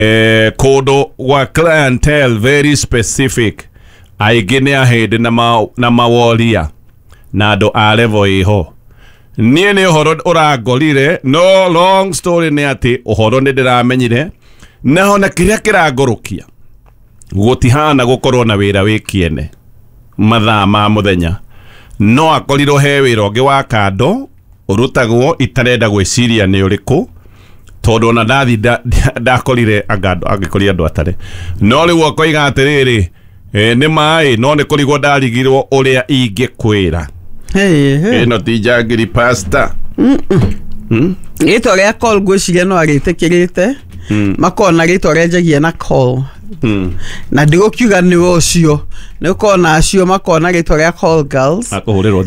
kodo wa clientele very specific aigene ahede na mawolia na do a level iho nie ne horo uragorire no long story ne ati uhoro ne ndiramenyire naho na kiria kiragorokia gutihana gukorwo na wira wikiene mathaa ma muthenya no akorirwo he wira ungi wa kando urutagwo itarenda gwiciria ni uriku tondu na ndathi ndakorire agikoria andu atare no riu akoiga atiriri ni mai no ni kurigwo ndarigirwo uria ingikwira ino ti jagiri pasta ito ria call gwiciria no aritikirite makona rito renjagia na call na ndigokiuga ni wocio ni kona acio makona rito ria call girls akuhurirwo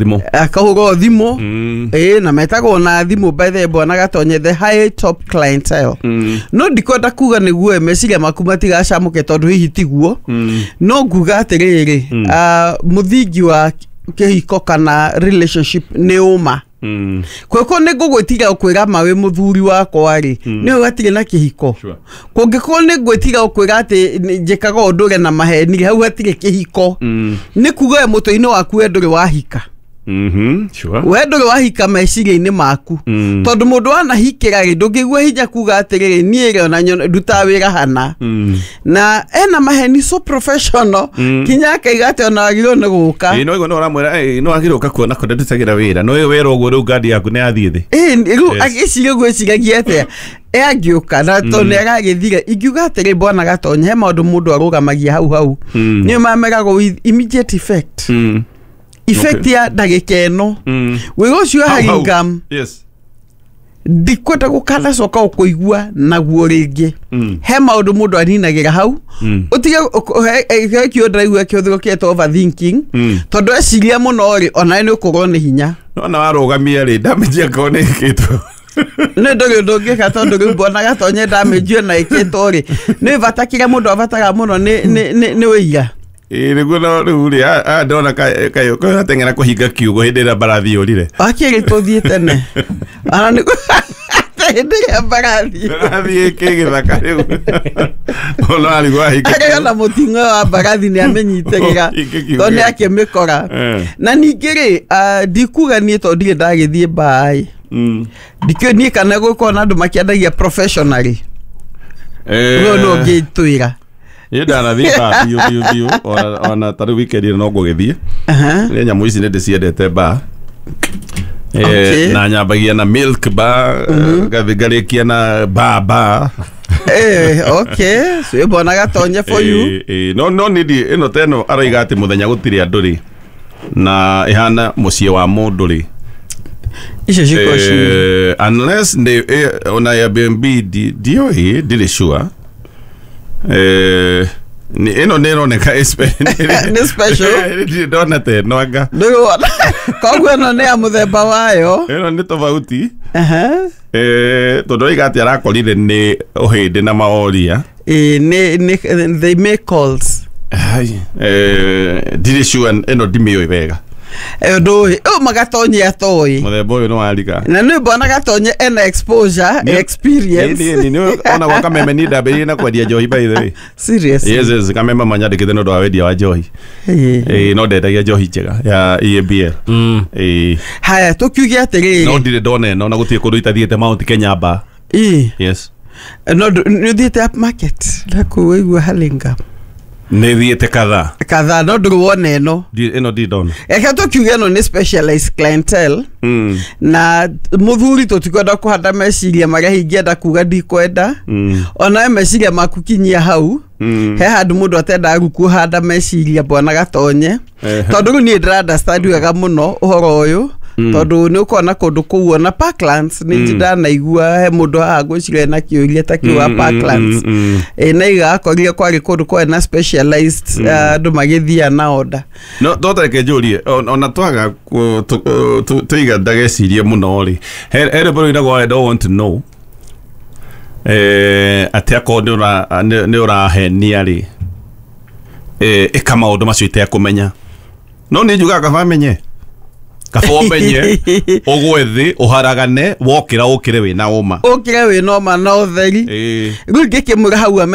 thimu na metagwo na thimu by the bwana gatonye the high top clientele no ndikonda kuga niguo meciria makumatiga camuke tondu hihi tiguo no nguga atiriri muthingi wa kihiko kana relationship ni uma kweko ne gugwitiga ukwira mawe muthuri wakwa ri ni ugatire na kihiko kungiko ne gwitiga ukwira ati njikaga undure na maheni hau hatire kihiko ni kuga mutoino waku endure wahika sure wendure wahika meciria-ini maku tondu mundu anahikira ri ndungigua hinya kuga atiriri nie ri ona nduta wira hana na ena maheni so professional kinya kaiga ati ona agirwo ni guka no igo no ramwira no agirwo ka kuona ko ndutagira wira no wira uguo riu ngadi yaku ni athie thi riu agiciria gwiciragia atia agiuka na tondu agagithire ingiuga atiri bwana gatonye he maundu mundu arugamagia hau ni mamerago with immediate effect effect ya dagikeno wigo cio haringam yes dikweta gukana soka ukuigua naguo ringi he maundu mundu aninagira hau utige kio ndaigu kio thikokete overthinking tondu eciria muno ri ona ni ukorwo ni hinya no warugamia ri damage akone ikitwo ne ndogeka tondu riu mbona gatonye damage na ikitwo ri ni vatakire mundu avataga muno ni wiya niguo no riu ri ndona kayo atengera kuhinga kiugo hindi ria barathi urire akiri tuthie tene ana ni hindi ria barathi kigithaka riu ono aligwa hinga na mutingo wa barathi ni amenyitega tondu akimikora na ningiri ndikuga ni tondu ndagithie bai ndikio ni kana gukona andu makiendagia professionally no ngitwira ndana thiba biu ona taru weekend no ngugithie ni nyamu ici ndi ciendete ba na nyambagia na milk bar gathigarikia na baba okay so bona gatonye for you no nidi ino teno araiga ati muthenya gutiri andu ri na ihana mucie wa mundu ri icio cikoci unless ona ya BNB dio hi ndiri sure ni eno nero ne ka ni special ni dona te noanga ndio kogwe no ne amuthemba wayo eno ni tofauti todo igati arakorire ni uhinde na maoria ni they make calls ndiri sure eno dimio wega ndo magatonye atoi muthemba uyu no arika na ni bona gatonye ena exposure experience ni ona waka meme ni ndabe na kwadia johi by the way serious yes kamema manyandikite no ndo awedia wa johi no ndendagia johi njega ya EABL haya tukiugia atiriri no ndire ndone no na gutie kundu itathiete Mount Kenya ba yes no ndithiete up market na kuigua halinga ne thiete kadha no ndruone no eno di dona eka tukiugia no ni specialized clientele na muthuri tutikwenda kuhanda meciria maria hingienda kuga ndikwenda ona meciria makukinyia hau he handu mundu atenda kuhanda meciria bona gatonye tondu ni ndira understand wega muno uhoro uyu tondu ni ukona kundu kuo na Parklands ni ndana igua he mundu agwicire na kiuria ta kiwa Parklands na igakorire kwari kundu kwa na specialized andu magithia na order no totareke njurie ona twaga tuiga ndagecirie muno ri he bro irago I don't want to know atia ko ni urahenia ri ikama undu macio ite kumenya no ni njuga ka bamenye kaba ũmenye ũgwe thĩ ũharagane wokĩra ũkĩre wĩna ũma ũkĩre wĩna ũma na ũtheri rĩu ngĩkĩmwĩra hau